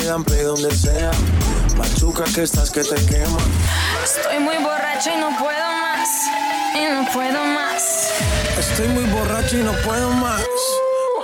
dan play donde sea. Machuca que estás que te quema. Estoy muy borracha y no puedo más. Y no puedo más. Estoy muy borracho y no puedo más.